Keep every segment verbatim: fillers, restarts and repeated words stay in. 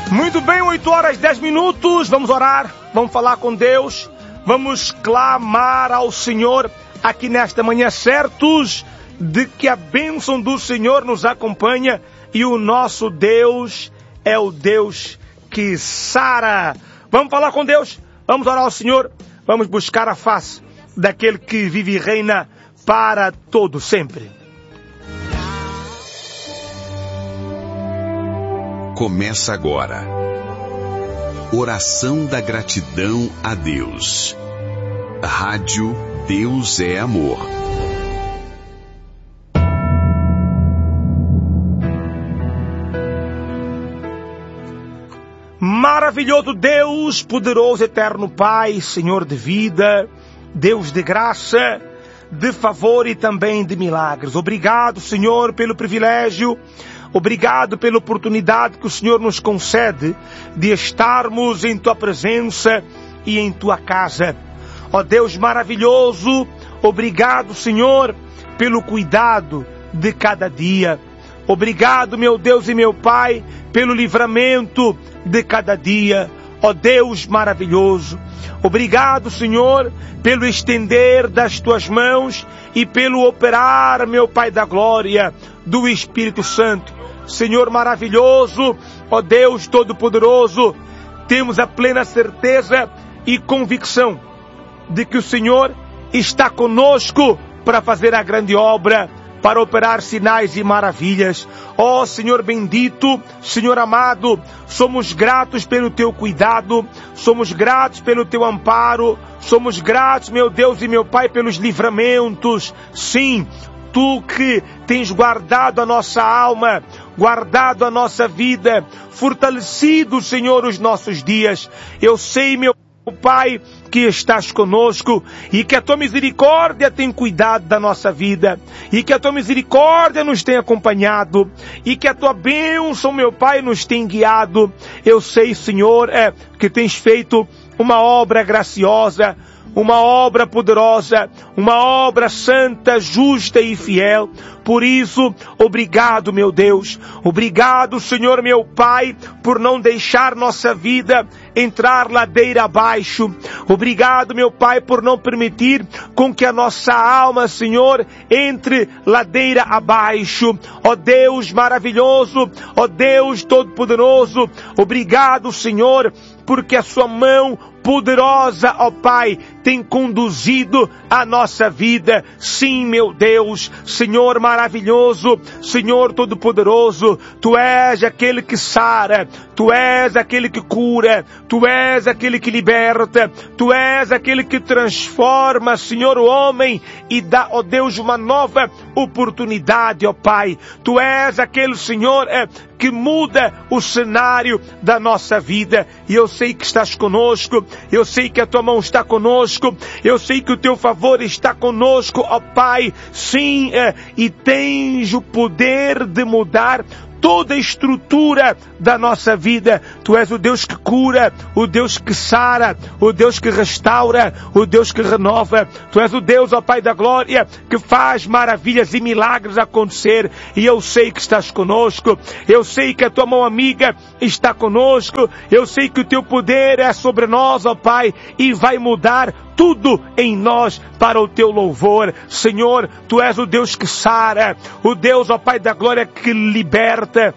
Muito bem, oito horas, dez minutos, vamos orar, vamos falar com Deus, vamos clamar ao Senhor aqui nesta manhã, certos de que a bênção do Senhor nos acompanha e o nosso Deus é o Deus que sara. Vamos falar com Deus, vamos orar ao Senhor, vamos buscar a face daquele que vive e reina para todo sempre. Começa agora. Oração da gratidão a Deus. Rádio Deus é Amor. Maravilhoso Deus, poderoso eterno Pai, Senhor de vida, Deus de graça, de favor e também de milagres. Obrigado, Senhor, pelo privilégio. Obrigado pela oportunidade que o Senhor nos concede de estarmos em Tua presença e em Tua casa. Ó Deus maravilhoso, obrigado, Senhor, pelo cuidado de cada dia. Obrigado, meu Deus e meu Pai, pelo livramento de cada dia. Ó Deus maravilhoso, obrigado, Senhor, pelo estender das Tuas mãos e pelo operar, meu Pai da glória, do Espírito Santo. Senhor maravilhoso, ó Deus todo-poderoso, temos a plena certeza e convicção de que o Senhor está conosco para fazer a grande obra, para operar sinais e maravilhas. Ó Senhor bendito, Senhor amado, somos gratos pelo Teu cuidado, somos gratos pelo Teu amparo, somos gratos, meu Deus e meu Pai, pelos livramentos. Sim, Tu que tens guardado a nossa alma, guardado a nossa vida, fortalecido, Senhor, os nossos dias. Eu sei, meu Pai, que estás conosco e que a Tua misericórdia tem cuidado da nossa vida e que a Tua misericórdia nos tem acompanhado e que a Tua bênção, meu Pai, nos tem guiado. Eu sei, Senhor, é, que tens feito uma obra graciosa, uma obra poderosa, uma obra santa, justa e fiel. Por isso, obrigado, meu Deus. Obrigado, Senhor, meu Pai, por não deixar nossa vida entrar ladeira abaixo. Obrigado, meu Pai, por não permitir com que a nossa alma, Senhor, entre ladeira abaixo. Ó Deus maravilhoso, ó Deus todo-poderoso, obrigado, Senhor, porque a Sua mão poderosa, ó Pai, tem conduzido a nossa vida. Sim, meu Deus, Senhor maravilhoso, Senhor todo-poderoso, Tu és aquele que sara, Tu és aquele que cura, Tu és aquele que liberta, Tu és aquele que transforma, Senhor, o homem e dá, ó Deus, uma nova oportunidade, ó Pai. Tu és aquele, Senhor, é, que muda o cenário da nossa vida. E eu sei que estás conosco, eu sei que a Tua mão está conosco, eu sei que o Teu favor está conosco, ó Pai. Sim, é, e tens o poder de mudar toda a estrutura da nossa vida. Tu és o Deus que cura, o Deus que sara, o Deus que restaura, o Deus que renova. Tu és o Deus, ó Pai da glória, que faz maravilhas e milagres acontecer. E eu sei que estás conosco, eu sei que a Tua mão amiga está conosco, eu sei que o Teu poder é sobre nós, ó Pai, e vai mudar tudo em nós para o Teu louvor. Senhor, Tu és o Deus que sara, o Deus, ó Pai da glória, que liberta,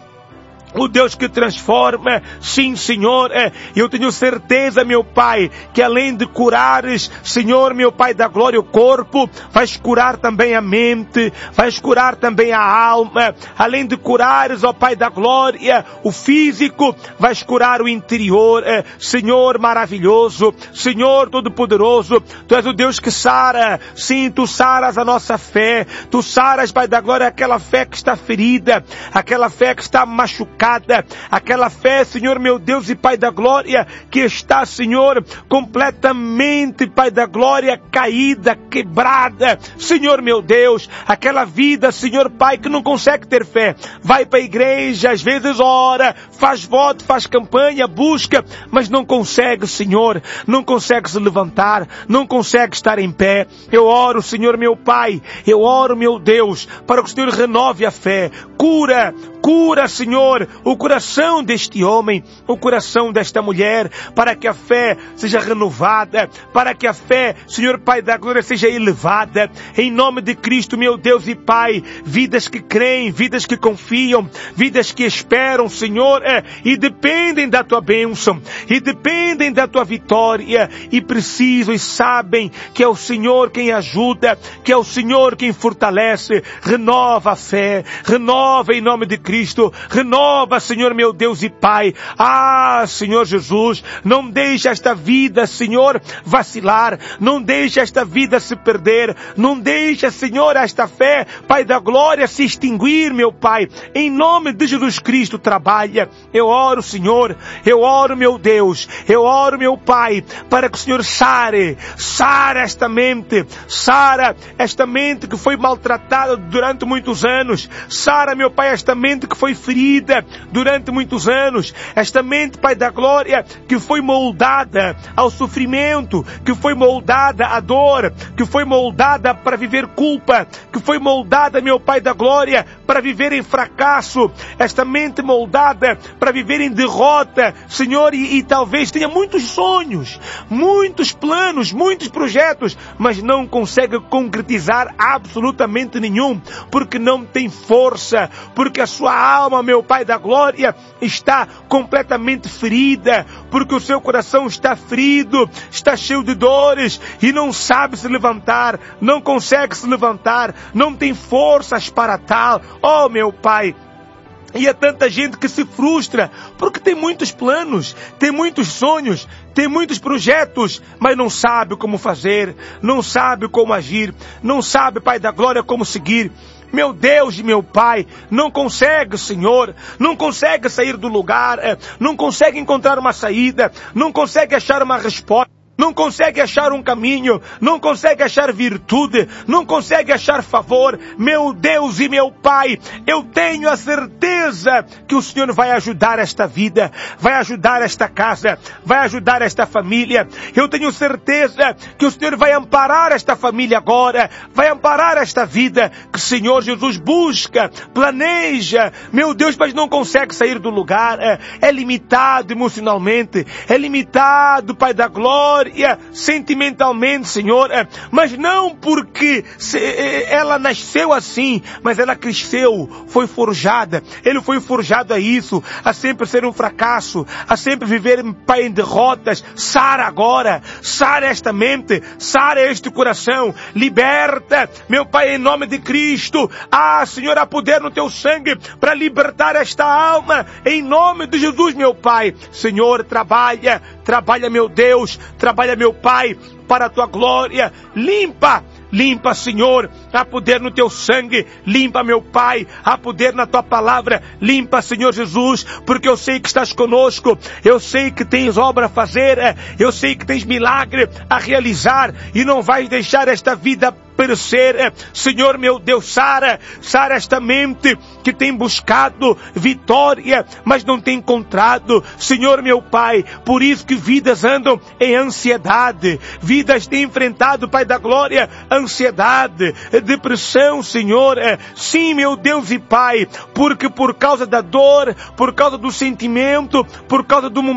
o Deus que transforma. Sim, Senhor, eu tenho certeza, meu Pai, que além de curares, Senhor, meu Pai da glória, o corpo, vais curar também a mente, vais curar também a alma. Além de curares, ó Pai da glória, o físico, vais curar o interior. Senhor maravilhoso, Senhor todo-poderoso, Tu és o Deus que sara. Sim, Tu saras a nossa fé, Tu saras, Pai da glória, aquela fé que está ferida, aquela fé que está machucada, aquela fé, Senhor, meu Deus e Pai da glória, que está, Senhor, completamente, Pai da glória, caída, quebrada. Senhor, meu Deus, aquela vida, Senhor, Pai, que não consegue ter fé, vai para a igreja, às vezes ora, faz voto, faz campanha, busca, mas não consegue, Senhor, não consegue se levantar, não consegue estar em pé. Eu oro, Senhor, meu Pai, eu oro, meu Deus, para que o Senhor renove a fé, cura, Cura, Senhor, o coração deste homem, o coração desta mulher, para que a fé seja renovada, para que a fé, Senhor Pai da glória, seja elevada. Em nome de Cristo, meu Deus e Pai, vidas que creem, vidas que confiam, vidas que esperam, Senhor, é, e dependem da Tua bênção, e dependem da Tua vitória, e precisam e sabem que é o Senhor quem ajuda, que é o Senhor quem fortalece. Renova a fé, renova em nome de Cristo, renova, Senhor meu Deus e Pai. Ah, Senhor Jesus, não deixe esta vida, Senhor, vacilar, não deixe esta vida se perder, não deixe, Senhor, esta fé, Pai da glória, se extinguir, meu Pai. Em nome de Jesus Cristo, trabalha. Eu oro, Senhor, eu oro, meu Deus, eu oro, meu Pai, para que o Senhor sare, sara esta mente, sara esta mente que foi maltratada durante muitos anos, sara, meu Pai, esta mente que foi ferida durante muitos anos, esta mente, Pai da glória, que foi moldada ao sofrimento, que foi moldada à dor, que foi moldada para viver culpa, que foi moldada, meu Pai da glória, para viver em fracasso, esta mente moldada para viver em derrota, Senhor, e, e talvez tenha muitos sonhos, muitos planos, muitos projetos, mas não consegue concretizar absolutamente nenhum, porque não tem força, porque a sua alma, meu Pai da glória, está completamente ferida, porque o seu coração está ferido, está cheio de dores e não sabe se levantar, não consegue se levantar, não tem forças para tal. Oh, meu Pai, e é tanta gente que se frustra, porque tem muitos planos, tem muitos sonhos, tem muitos projetos, mas não sabe como fazer, não sabe como agir, não sabe, Pai da glória, como seguir. Meu Deus e meu Pai, não consegue, Senhor, não consegue sair do lugar, não consegue encontrar uma saída, não consegue achar uma resposta, não consegue achar um caminho, não consegue achar virtude, não consegue achar favor. Meu Deus e meu Pai, eu tenho a certeza que o Senhor vai ajudar esta vida, vai ajudar esta casa, vai ajudar esta família. Eu tenho certeza que o Senhor vai amparar esta família agora, vai amparar esta vida que o Senhor Jesus busca, planeja, meu Deus, mas não consegue sair do lugar, é, é limitado emocionalmente, é limitado, Pai da glória, sentimentalmente, Senhor, mas não porque ela nasceu assim, mas ela cresceu, foi forjada, ele foi forjado a isso, a sempre ser um fracasso, a sempre viver, Pai, em derrotas. Sara agora, sara esta mente, sara este coração, liberta, meu Pai, em nome de Cristo. Ah, Senhor, há poder no teu sangue para libertar esta alma, em nome de Jesus, meu Pai. Senhor, trabalha, trabalha, meu Deus, trabalha, meu Pai, para a tua glória. Limpa, limpa, Senhor, há poder no teu sangue. Limpa, meu Pai, há poder na tua palavra. Limpa, Senhor Jesus, porque eu sei que estás conosco, eu sei que tens obra a fazer, eu sei que tens milagre a realizar e não vais deixar esta vida perecer. Senhor, meu Deus, sara, sara esta mente que tem buscado vitória, mas não tem encontrado. Senhor, meu Pai, por isso que vidas andam em ansiedade, vidas têm enfrentado, Pai da glória, ansiedade, depressão, Senhor. Sim, meu Deus e Pai, porque por causa da dor, por causa do sentimento, por causa do momento,